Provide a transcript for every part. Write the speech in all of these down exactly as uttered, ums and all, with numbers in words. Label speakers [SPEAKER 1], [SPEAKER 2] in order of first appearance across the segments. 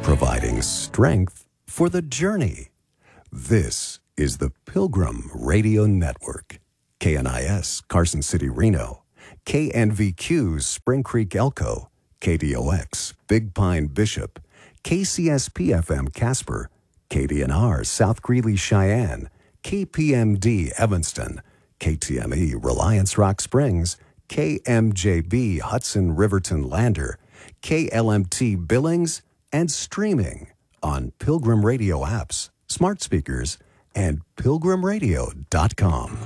[SPEAKER 1] providing strength for the journey. This is the Pilgrim Radio Network. K N I S, Carson City, Reno. K N V Q, Spring Creek, Elko. K D O X, Big Pine, Bishop. K C S P F M, Casper. K D N R, South Greeley, Cheyenne. K P M D, Evanston. K T M E, Reliance Rock Springs. K M J B, Hudson Riverton Lander. K L M T Billings, and streaming on Pilgrim Radio apps, smart speakers, and pilgrim radio dot com.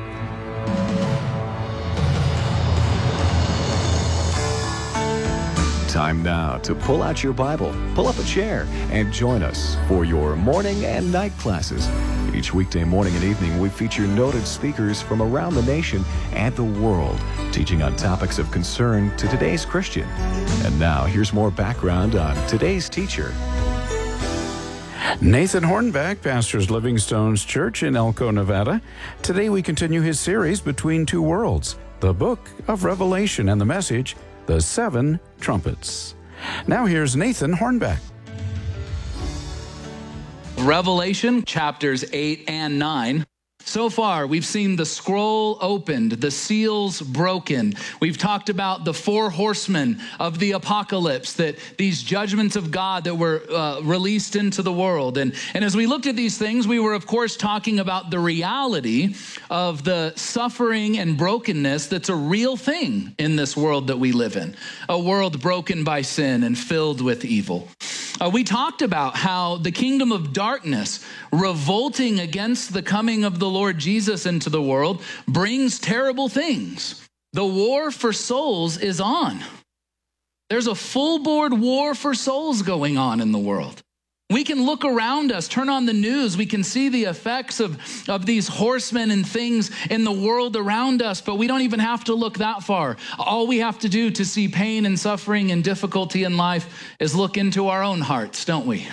[SPEAKER 1] Time now to pull out your Bible, pull up a chair, and join us for your morning and night classes. Each weekday morning and evening, we feature noted speakers from around the nation and the world, teaching on topics of concern to today's Christian. And now, here's more background on today's teacher.
[SPEAKER 2] Nathan Hornback pastors Livingstone's Church in Elko, Nevada. Today we continue his series, Between Two Worlds, the book of Revelation, and the message, The Seven Trumpets. Now here's Nathan Hornback.
[SPEAKER 3] Revelation chapters eight and nine. So far, we've seen the scroll opened, the seals broken. We've talked about the four horsemen of the apocalypse, that these judgments of God that were uh, released into the world. And, and as we looked at these things, we were, of course, talking about the reality of the suffering and brokenness that's a real thing in this world that we live in, a world broken by sin and filled with evil. Uh, we talked about how the kingdom of darkness, revolting against the coming of the Lord Jesus into the world, brings terrible things. The war for souls is on. There's a full-board war for souls going on in the world. We can look around us, turn on the news, we can see the effects of, of these horsemen and things in the world around us, but we don't even have to look that far. All we have to do to see pain and suffering and difficulty in life is look into our own hearts, don't we?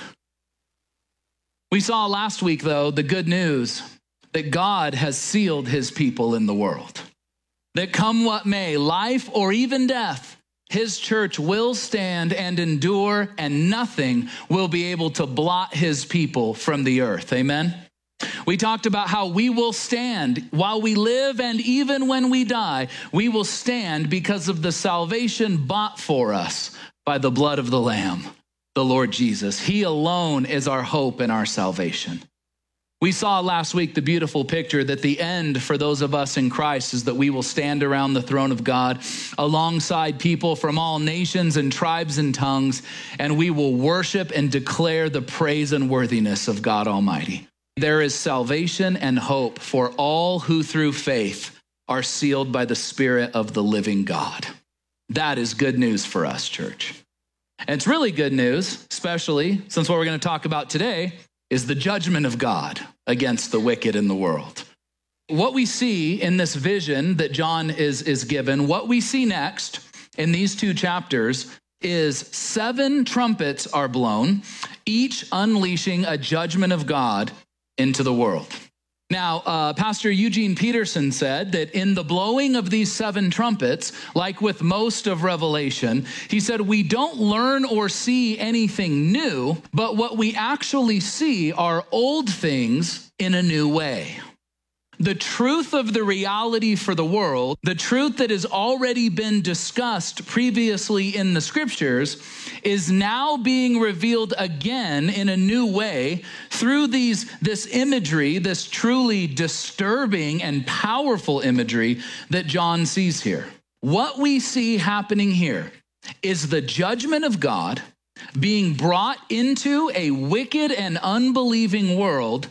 [SPEAKER 3] We saw last week, though, the good news that God has sealed his people in the world. That come what may, life or even death, his church will stand and endure, and nothing will be able to blot his people from the earth. Amen? We talked about how we will stand while we live, and even when we die, we will stand because of the salvation bought for us by the blood of the Lamb, the Lord Jesus. He alone is our hope and our salvation. We saw last week the beautiful picture that the end for those of us in Christ is that we will stand around the throne of God alongside people from all nations and tribes and tongues, and we will worship and declare the praise and worthiness of God Almighty. There is salvation and hope for all who through faith are sealed by the Spirit of the living God. That is good news for us, church. And it's really good news, especially since what we're going to talk about today is the judgment of God against the wicked in the world. What we see in this vision that John is, is given, what we see next in these two chapters is seven trumpets are blown, each unleashing a judgment of God into the world. Now, uh, Pastor Eugene Peterson said that in the blowing of these seven trumpets, like with most of Revelation, he said, we don't learn or see anything new, but what we actually see are old things in a new way. The truth of the reality for the world, the truth that has already been discussed previously in the scriptures, is now being revealed again in a new way through these, this imagery, this truly disturbing and powerful imagery that John sees here. What we see happening here is the judgment of God being brought into a wicked and unbelieving world,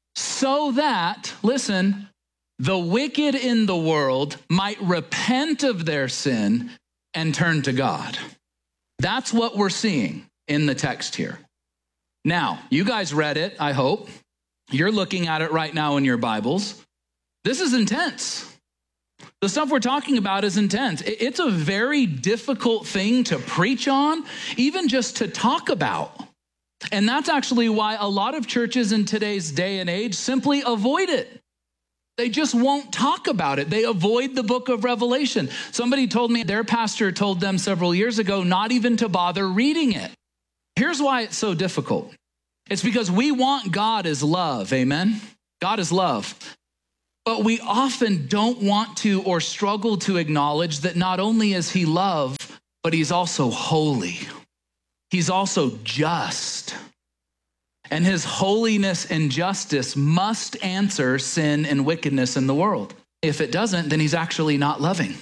[SPEAKER 3] so that, listen, the wicked in the world might repent of their sin and turn to God. That's what we're seeing in the text here. Now, you guys read it, I hope. You're looking at it right now in your Bibles. This is intense. The stuff we're talking about is intense. It's a very difficult thing to preach on, even just to talk about. And that's actually why a lot of churches in today's day and age simply avoid it. They just won't talk about it. They avoid the book of Revelation. Somebody told me their pastor told them several years ago not even to bother reading it. Here's why it's so difficult. It's because we want God as love, amen? God is love. But we often don't want to or struggle to acknowledge that not only is he love, but he's also holy. He's also just. And his holiness and justice must answer sin and wickedness in the world. If it doesn't, then he's actually not loving.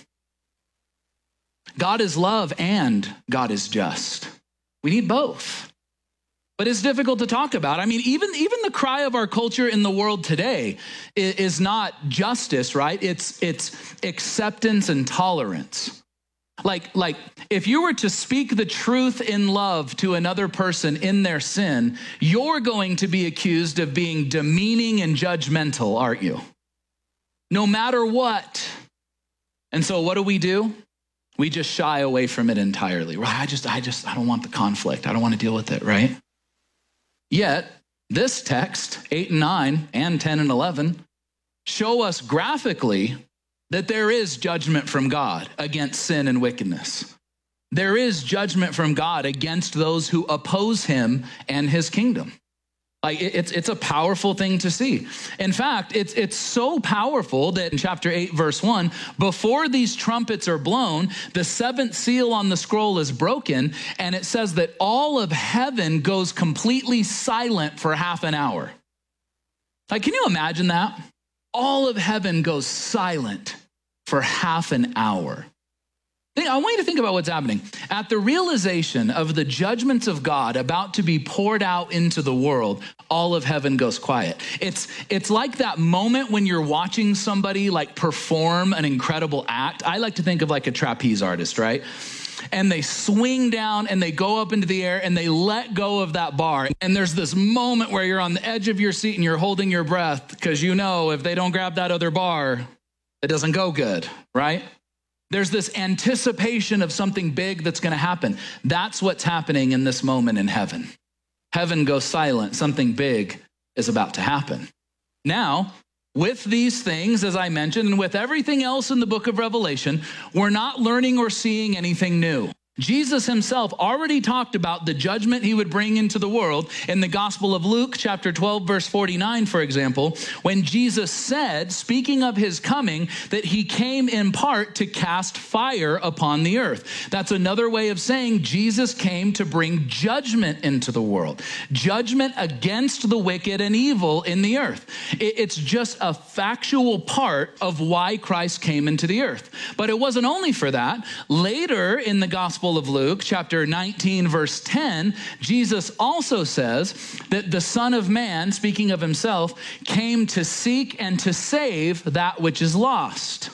[SPEAKER 3] God is love and God is just. We need both. But it's difficult to talk about. I mean, even, even the cry of our culture in the world today is, is not justice, right? It's, it's acceptance and tolerance. Like, like if you were to speak the truth in love to another person in their sin, you're going to be accused of being demeaning and judgmental, aren't you? No matter what. And so what do we do? We just shy away from it entirely. Right? I just, I just, I don't want the conflict. I don't want to deal with it, right? Yet, this text, eight and nine and ten and eleven, show us graphically that there is judgment from God against sin and wickedness. There is judgment from God against those who oppose him and his kingdom. Like it's it's a powerful thing to see. In fact, it's it's so powerful that in chapter eight, verse one, before these trumpets are blown, the seventh seal on the scroll is broken, and it says that all of heaven goes completely silent for half an hour. Like, can you imagine that? All of heaven goes silent for half an hour. I want you to think about what's happening. At the realization of the judgments of God about to be poured out into the world, all of heaven goes quiet. It's, it's like that moment when you're watching somebody like perform an incredible act. I like to think of like a trapeze artist, right? And they swing down and they go up into the air and they let go of that bar. And there's this moment where you're on the edge of your seat and you're holding your breath because you know if they don't grab that other bar, it doesn't go good, right? There's this anticipation of something big that's going to happen. That's what's happening in this moment in heaven. Heaven goes silent. Something big is about to happen. Now, with these things, as I mentioned, and with everything else in the book of Revelation, we're not learning or seeing anything new. Jesus himself already talked about the judgment he would bring into the world in the Gospel of Luke, chapter twelve, verse forty-nine, for example, when Jesus said, speaking of his coming, that he came in part to cast fire upon the earth. That's another way of saying Jesus came to bring judgment into the world, judgment against the wicked and evil in the earth. It's just a factual part of why Christ came into the earth. But it wasn't only for that. Later in the Gospel of Luke, chapter nineteen, verse ten, Jesus also says that the Son of Man, speaking of himself, came to seek and to save that which is lost.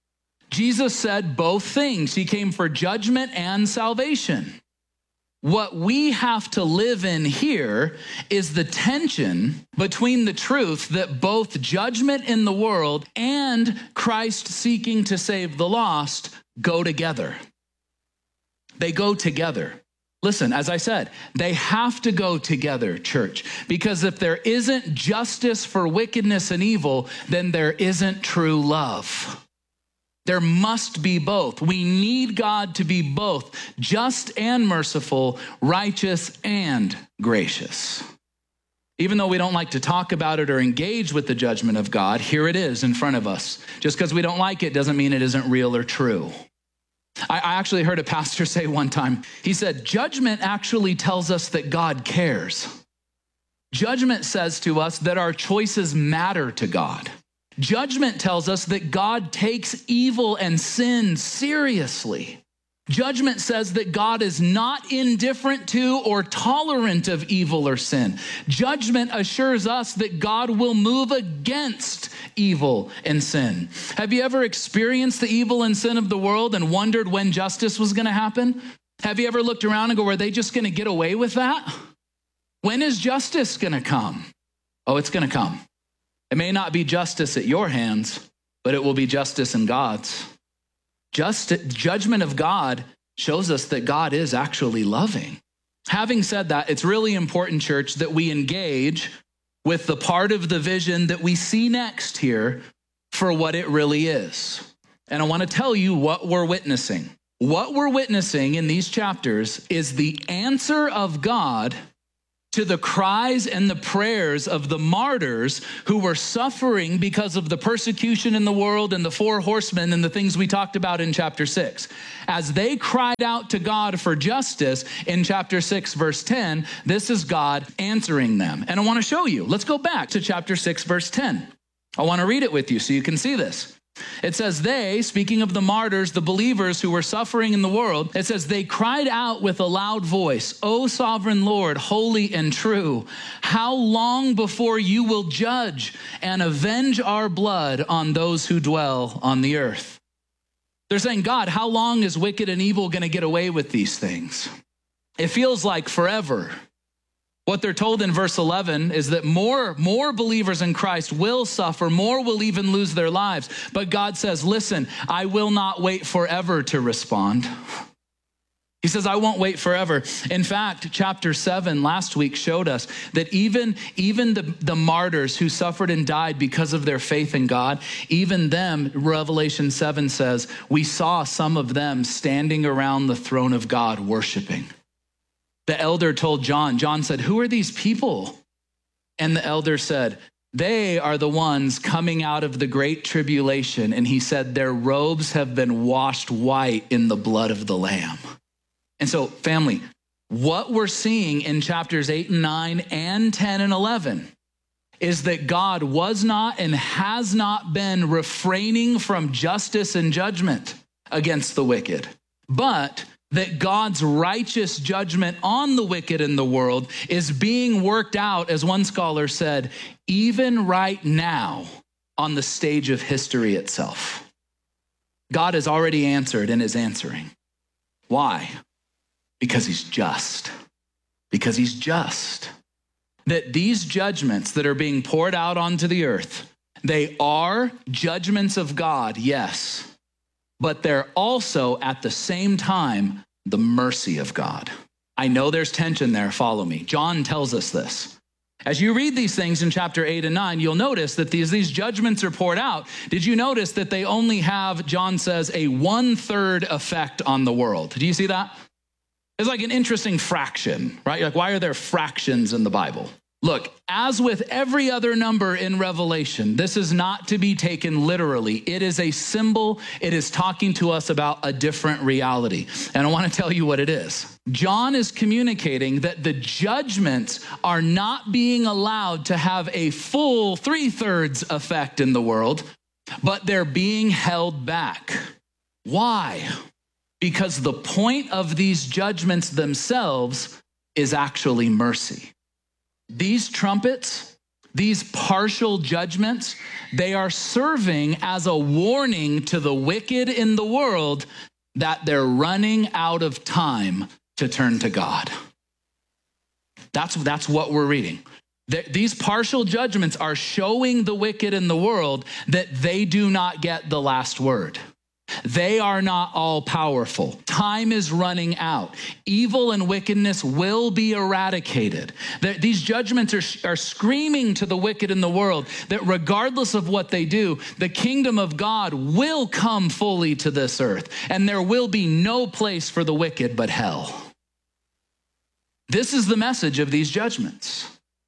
[SPEAKER 3] Jesus said both things. He came for judgment and salvation. What we have to live in here is the tension between the truth that both judgment in the world and Christ seeking to save the lost go together. They go together. Listen, as I said, they have to go together, church, because if there isn't justice for wickedness and evil, then there isn't true love. There must be both. We need God to be both just and merciful, righteous and gracious. Even though we don't like to talk about it or engage with the judgment of God, here it is in front of us. Just because we don't like it doesn't mean it isn't real or true. I actually heard a pastor say one time, he said, judgment actually tells us that God cares. Judgment says to us that our choices matter to God. Judgment tells us that God takes evil and sin seriously. Judgment says that God is not indifferent to or tolerant of evil or sin. Judgment assures us that God will move against evil and sin. Have you ever experienced the evil and sin of the world and wondered when justice was going to happen? Have you ever looked around and go, are they just going to get away with that? When is justice going to come? Oh, it's going to come. It may not be justice at your hands, but it will be justice in God's. Just judgment of God shows us that God is actually loving. Having said that, it's really important, church, that we engage with the part of the vision that we see next here for what it really is. And I want to tell you what we're witnessing. What we're witnessing in these chapters is the answer of God to the cries and the prayers of the martyrs who were suffering because of the persecution in the world and the four horsemen and the things we talked about in chapter six. As they cried out to God for justice in chapter six, verse ten, this is God answering them. And I want to show you. Let's go back to chapter six, verse ten. I want to read it with you so you can see this. It says they, speaking of the martyrs, the believers who were suffering in the world, it says they cried out with a loud voice, O sovereign Lord, holy and true, how long before you will judge and avenge our blood on those who dwell on the earth? They're saying, God, how long is wicked and evil going to get away with these things? It feels like forever. What they're told in verse eleven is that more, more believers in Christ will suffer, more will even lose their lives. But God says, listen, I will not wait forever to respond. He says, I won't wait forever. In fact, chapter seven last week showed us that even, even the, the martyrs who suffered and died because of their faith in God, even them, Revelation seven says, we saw some of them standing around the throne of God worshiping. The elder told John, John said, who are these people? And the elder said, they are the ones coming out of the great tribulation. And he said, their robes have been washed white in the blood of the Lamb. And so, family, what we're seeing in chapters eight and nine and ten and eleven is that God was not and has not been refraining from justice and judgment against the wicked, but that God's righteous judgment on the wicked in the world is being worked out, as one scholar said, even right now on the stage of history itself. God has already answered and is answering. Why? Because he's just. Because he's just. That these judgments that are being poured out onto the earth, they are judgments of God, yes, but they're also at the same time the mercy of God. I know there's tension there, follow me. John tells us this. As you read these things in chapter eight and nine, you'll notice that these, these judgments are poured out. Did you notice that they only have, John says, a one-third effect on the world? Do you see that? It's like an interesting fraction, right? You're like, why are there fractions in the Bible? Look, as with every other number in Revelation, this is not to be taken literally. It is a symbol. It is talking to us about a different reality. And I want to tell you what it is. John is communicating that the judgments are not being allowed to have a full three-thirds effect in the world, but they're being held back. Why? Because the point of these judgments themselves is actually mercy. These trumpets, these partial judgments, they are serving as a warning to the wicked in the world that they're running out of time to turn to God. That's, that's what we're reading. These partial judgments are showing the wicked in the world that they do not get the last word. They are not all powerful. Time is running out. Evil and wickedness will be eradicated. These judgments are, are screaming to the wicked in the world that regardless of what they do, the kingdom of God will come fully to this earth, and there will be no place for the wicked but hell. This is the message of these judgments.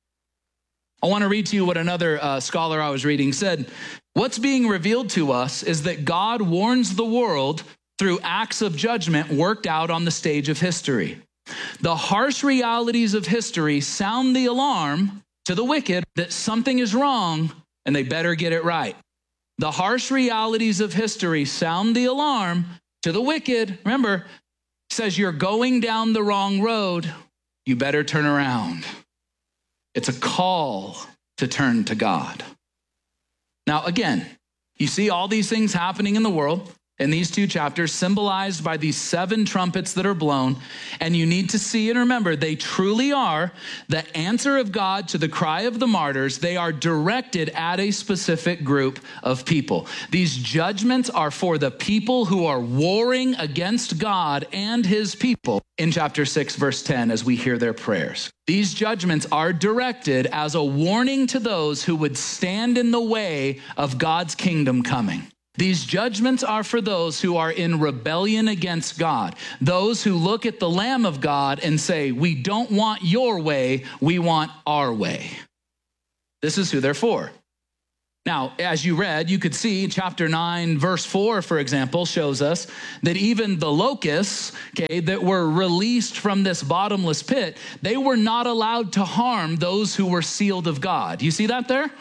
[SPEAKER 3] I want to read to you what another uh, scholar I was reading said. What's being revealed to us is that God warns the world through acts of judgment worked out on the stage of history. The harsh realities of history sound the alarm to the wicked that something is wrong and they better get it right. The harsh realities of history sound the alarm to the wicked. Remember, it says you're going down the wrong road. You better turn around. It's a call to turn to God. Now, again, you see all these things happening in the world in these two chapters, symbolized by these seven trumpets that are blown. And you need to see and remember, they truly are the answer of God to the cry of the martyrs. They are directed at a specific group of people. These judgments are for the people who are warring against God and his people in chapter six, verse ten, as we hear their prayers. These judgments are directed as a warning to those who would stand in the way of God's kingdom coming. These judgments are for those who are in rebellion against God, those who look at the Lamb of God and say, we don't want your way, we want our way. This is who they're for. Now, as you read, you could see chapter nine, verse four, for example, shows us that even the locusts, okay, that were released from this bottomless pit, they were not allowed to harm those who were sealed of God. You see that there?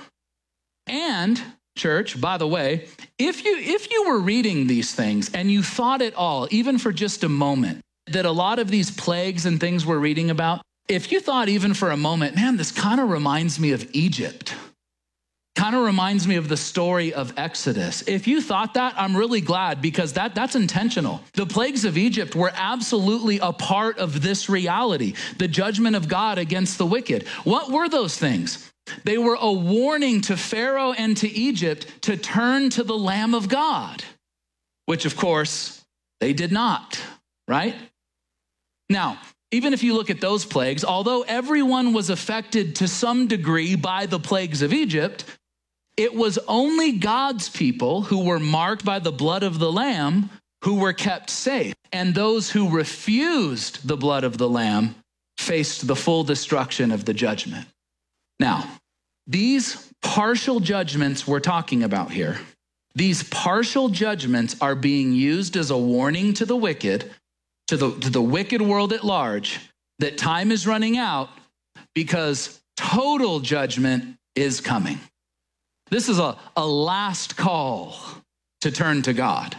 [SPEAKER 3] And church, by the way, if you if you were reading these things and you thought at all, even for just a moment, that a lot of these plagues and things we're reading about, if you thought even for a moment, man, this kind of reminds me of Egypt, kind of reminds me of the story of Exodus. If you thought that, I'm really glad, because that that's intentional. The plagues of Egypt were absolutely a part of this reality, the judgment of God against the wicked. What were those things? They were a warning to Pharaoh and to Egypt to turn to the Lamb of God, which of course they did not, right? Now, even if you look at those plagues, although everyone was affected to some degree by the plagues of Egypt, it was only God's people who were marked by the blood of the Lamb who were kept safe. And those who refused the blood of the Lamb faced the full destruction of the judgment. Now, these partial judgments we're talking about here, these partial judgments are being used as a warning to the wicked, to the, to the wicked world at large, that time is running out because total judgment is coming. This is a, a last call to turn to God.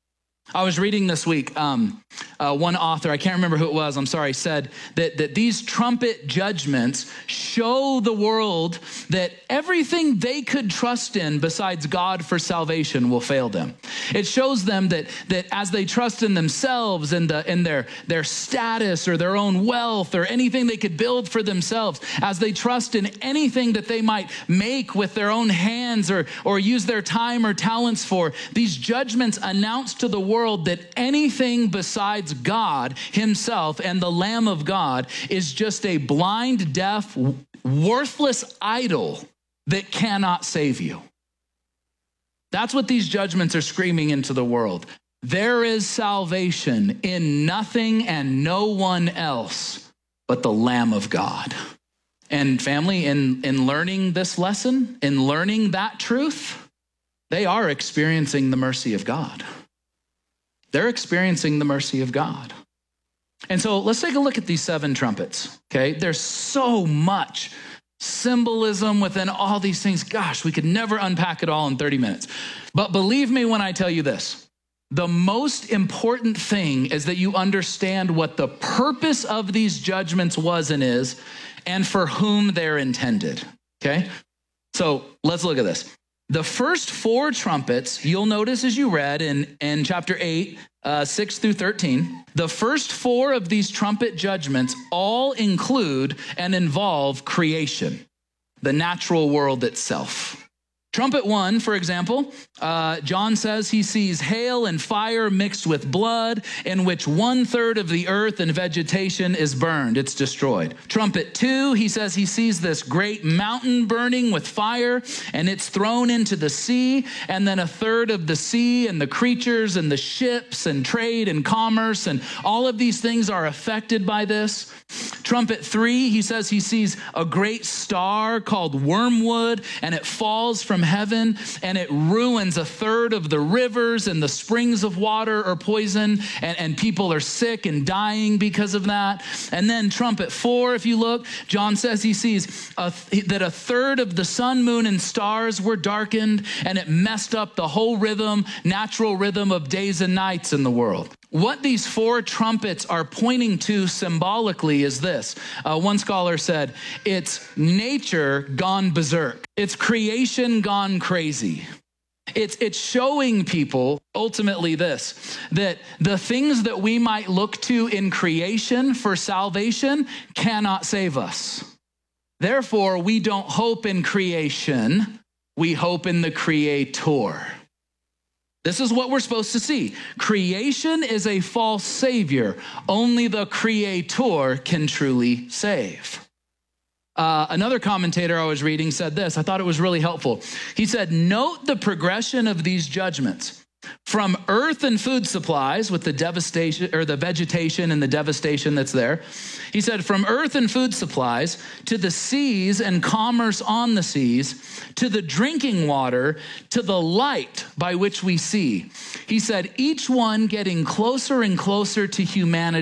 [SPEAKER 3] I was reading this week, um, uh, one author, I can't remember who it was, I'm sorry, said that, that these trumpet judgments show the world that everything they could trust in besides God for salvation will fail them. It shows them that, that as they trust in themselves and the, in their, their status or their own wealth or anything they could build for themselves, as they trust in anything that they might make with their own hands or, or use their time or talents for, these judgments announce to the world world that anything besides God himself and the Lamb of God is just a blind, deaf, worthless idol that cannot save you. That's what these judgments are screaming into the world. There is salvation in nothing and no one else but the Lamb of God. And family, in, in learning this lesson, in learning that truth, they are experiencing the mercy of God. They're experiencing the mercy of God. And so let's take a look at these seven trumpets, okay? There's so much symbolism within all these things. Gosh, we could never unpack it all in thirty minutes. But believe me when I tell you this, the most important thing is that you understand what the purpose of these judgments was and is, and for whom they're intended, okay? So let's look at this. The first four trumpets, you'll notice as you read in, in chapter eight, uh, six through thirteen, the first four of these trumpet judgments all include and involve creation, the natural world itself. Trumpet one, for example, uh, John says he sees hail and fire mixed with blood, in which one third of the earth and vegetation is burned. It's destroyed. Trumpet two, he says he sees this great mountain burning with fire, and it's thrown into the sea, and then a third of the sea and the creatures and the ships and trade and commerce and all of these things are affected by this. Trumpet three, he says he sees a great star called wormwood, and it falls from heaven, and it ruins a third of the rivers, and the springs of water are poisoned, and, and people are sick and dying because of that. And then trumpet four, if you look, John says he sees a, that a third of the sun, moon, and stars were darkened, and it messed up the whole rhythm, natural rhythm of days and nights in the world. What these four trumpets are pointing to symbolically is this. Uh, one scholar said, it's nature gone berserk. It's creation gone crazy. It's, it's showing people ultimately this, that the things that we might look to in creation for salvation cannot save us. Therefore, we don't hope in creation, we hope in the Creator. This is what we're supposed to see. Creation is a false savior. Only the Creator can truly save. Uh, another commentator I was reading said this. I thought it was really helpful. He said, note the progression of these judgments from earth and food supplies with the devastation or the vegetation and the devastation that's there. He said, from earth and food supplies to the seas and commerce on the seas, to the drinking water, to the light by which we see. He said, each one getting closer and closer to humanity.